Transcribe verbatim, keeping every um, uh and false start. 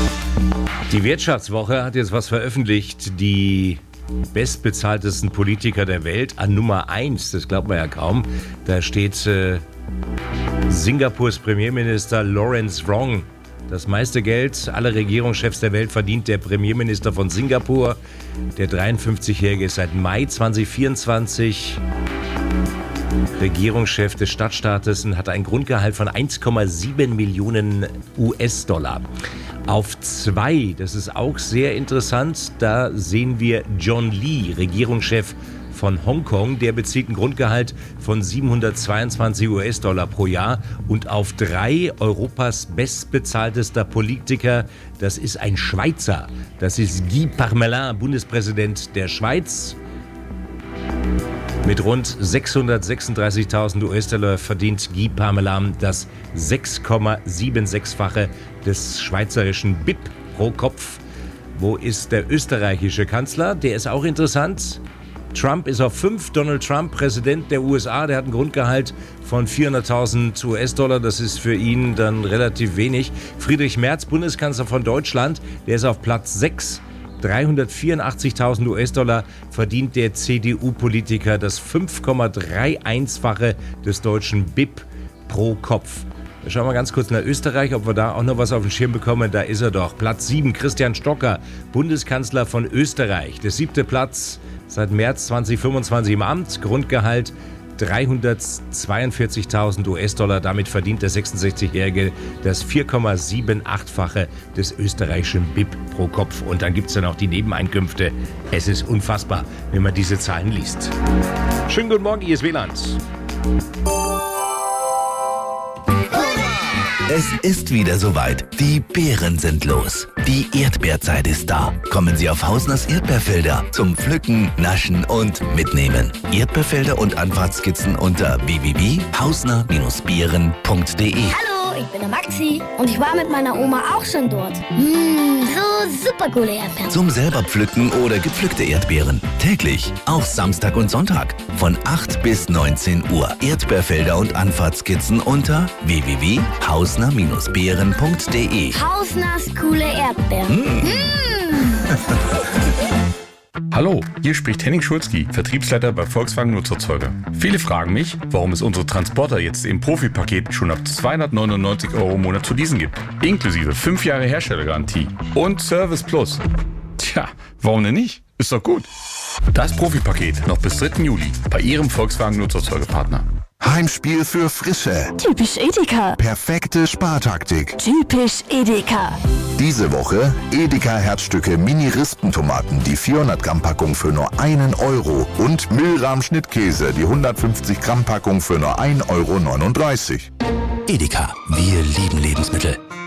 Die Wirtschaftswoche hat jetzt was veröffentlicht, die bestbezahltesten Politiker der Welt an Nummer eins, das glaubt man ja kaum. Da steht äh, Singapurs Premierminister Lawrence Wong. Das meiste Geld aller Regierungschefs der Welt verdient der Premierminister von Singapur. Der dreiundfünfzigjährige ist seit Mai zweitausendvierundzwanzig Regierungschef des Stadtstaates und hat ein Grundgehalt von eins Komma sieben Millionen U S-Dollar. Auf zwei, das ist auch sehr interessant, da sehen wir John Lee, Regierungschef von Hongkong. Der bezieht ein Grundgehalt von siebenhundertzweiundzwanzig U S-Dollar pro Jahr. Und auf drei, Europas bestbezahltester Politiker, das ist ein Schweizer. Das ist Guy Parmelin, Bundespräsident der Schweiz. Mit rund sechshundertsechsunddreißigtausend U S-Dollar verdient Guy Parmelin das sechs Komma sechsundsiebzig-fache des schweizerischen B I P pro Kopf. Wo ist der österreichische Kanzler? Der ist auch interessant. Trump ist auf fünf. Donald Trump, Präsident der U S A, der hat ein Grundgehalt von vierhunderttausend U S-Dollar. Das ist für ihn dann relativ wenig. Friedrich Merz, Bundeskanzler von Deutschland, der ist auf Platz sechs. dreihundertvierundachtzigtausend U S-Dollar verdient der C D U-Politiker das fünf Komma einunddreißig-fache des deutschen B I P pro Kopf. Schauen wir ganz kurz nach Österreich, ob wir da auch noch was auf den Schirm bekommen. Da ist er doch. Platz sieben, Christian Stocker, Bundeskanzler von Österreich. Der siebte Platz seit März zweitausendfünfundzwanzig im Amt. Grundgehalt dreihundertzweiundvierzigtausend U S-Dollar. Damit verdient der sechsundsechzigjährige das vier Komma achtundsiebzig-fache des österreichischen B I P pro Kopf. Und dann gibt es dann auch die Nebeneinkünfte. Es ist unfassbar, wenn man diese Zahlen liest. Schönen guten Morgen, hier ist Wieland. Es ist wieder soweit. Die Beeren sind los. Die Erdbeerzeit ist da. Kommen Sie auf Hausners Erdbeerfelder zum Pflücken, Naschen und Mitnehmen. Erdbeerfelder und Anfahrtskizzen unter w w w punkt hausner beeren punkt de. Hallo, ich bin der Maxi und ich war mit meiner Oma auch schon dort. Mmh, so super coole Erdbeeren. Zum selber pflücken oder gepflückte Erdbeeren. Täglich, auch Samstag und Sonntag. Von acht bis neunzehn Uhr. Erdbeerfelder und Anfahrtskizzen unter w w w punkt hausner beeren punkt de. Hausners coole Erdbeeren. Mmh. Mmh. Hallo, hier spricht Henning Schulzki, Vertriebsleiter bei Volkswagen Nutzerzeuger. Viele fragen mich, warum es unsere Transporter jetzt im Profipaket schon ab zweihundertneunundneunzig Euro im Monat zu leasen gibt. Inklusive fünf Jahre Herstellergarantie und Service Plus. Tja, warum denn nicht? Ist doch gut. Das Profipaket noch bis dritten Juli bei Ihrem Volkswagen Nutzerzeugerpartner. Heimspiel für Frische. Typisch Edeka. Perfekte Spartaktik. Typisch Edeka. Diese Woche Edeka Herzstücke Mini-Rispentomaten, die vierhundert Gramm Packung für nur einen Euro und Milram Schnittkäse, die hundertfünfzig Gramm Packung für nur ein Euro neununddreißig. Edeka, wir lieben Lebensmittel.